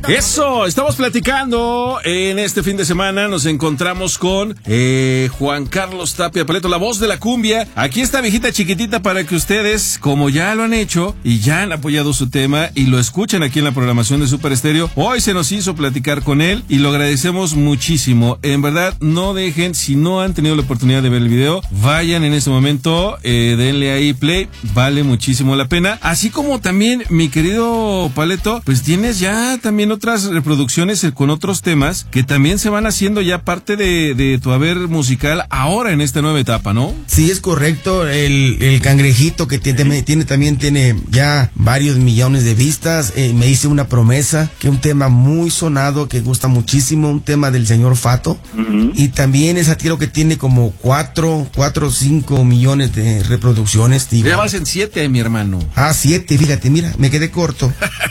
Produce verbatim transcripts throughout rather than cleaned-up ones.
Eso, estamos platicando en este fin de semana, nos encontramos con eh, Juan Carlos Tapia Paleto, la voz de la cumbia. Aquí está viejita chiquitita para que ustedes, como ya lo han hecho y ya han apoyado su tema y lo escuchan aquí en la programación de Super Estéreo, hoy se nos hizo platicar con él y lo agradecemos muchísimo. En verdad, no dejen, si no han tenido la oportunidad de ver el video, vayan en este momento, eh, denle ahí play, vale muchísimo la pena. Así como también, mi querido Paleto, pues tienes ya también otras reproducciones con otros temas que también se van haciendo ya parte de, de tu haber musical ahora en esta nueva etapa, ¿no? Sí, es correcto. El, el cangrejito que tiene, tiene también tiene ya varios millones de vistas. Eh, me hice una promesa, que un tema muy sonado, que gusta muchísimo, un tema del señor Fato. Uh-huh. Y también esa tiro que tiene como cuatro, cuatro o cinco millones de reproducciones. Digo. Ya vas en siete, mi hermano. Ah, siete, fíjate, mira, me quedé corto.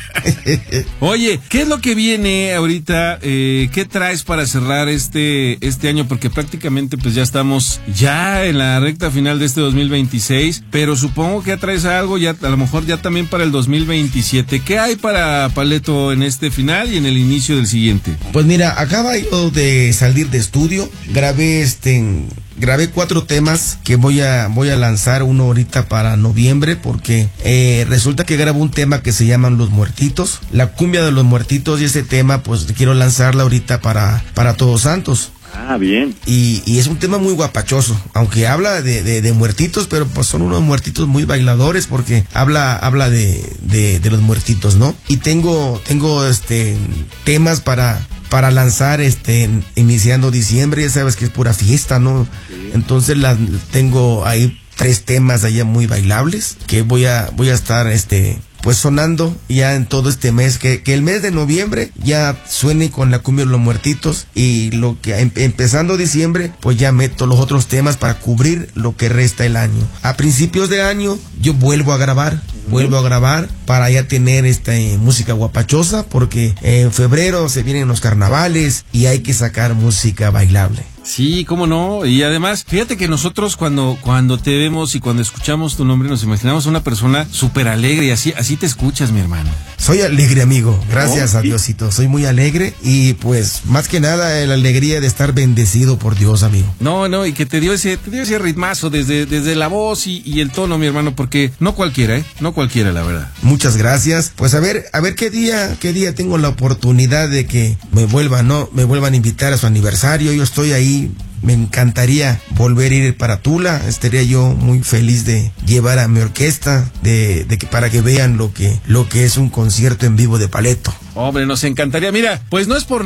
Oye, ¿qué es lo que viene ahorita? Eh, ¿Qué traes para cerrar este este año? Porque prácticamente pues ya estamos ya en la recta final de este dos mil veintiséis, pero supongo que ya traes algo, ya a lo mejor ya también para el dos mil veintisiete. ¿Qué hay para Paleto en este final y en el inicio del siguiente? Pues mira, acaba yo de salir de estudio, grabé este... Grabé cuatro temas que voy a voy a lanzar, uno ahorita para noviembre, porque eh, resulta que grabo un tema que se llaman Los Muertitos, la cumbia de los muertitos, y ese tema pues quiero lanzarla ahorita para, para Todos Santos. Ah, bien. Y, y es un tema muy guapachoso, aunque habla de, de, de muertitos, pero pues son unos muertitos muy bailadores, porque habla habla de, de, de los muertitos, ¿no? Y tengo tengo este temas para para lanzar este iniciando diciembre, ya sabes que es pura fiesta, ¿no? Sí. Entonces la, tengo ahí tres temas allá muy bailables que voy a voy a estar este pues sonando ya en todo este mes, que, que el mes de noviembre ya suene con la cumbia de los muertitos, y lo que em, empezando diciembre pues ya meto los otros temas para cubrir lo que resta el año. A principios de año yo vuelvo a grabar, vuelvo a grabar para ya tener esta eh, música guapachosa, porque en febrero se vienen los carnavales y hay que sacar música bailable. Sí, cómo no, y además, fíjate que nosotros cuando cuando te vemos y cuando escuchamos tu nombre nos imaginamos a una persona súper alegre, y así así te escuchas, mi hermano. Soy alegre, amigo, gracias oh, a Diosito, soy muy alegre, y pues más que nada la alegría de estar bendecido por Dios, amigo. No, no, y que te dio ese te dio ese ritmazo desde desde la voz y, y el tono, mi hermano, porque no cualquiera, ¿eh? No cualquiera, la verdad. Muchas gracias. Pues a ver, a ver qué día, qué día tengo la oportunidad de que me vuelvan, ¿no? Me vuelvan a invitar a su aniversario. Yo estoy ahí. Me encantaría volver a ir para Tula. Estaría yo muy feliz de llevar a mi orquesta, de, de que para que vean lo que, lo que es un concierto en vivo de Paleto. Hombre, nos encantaría. Mira, pues no es por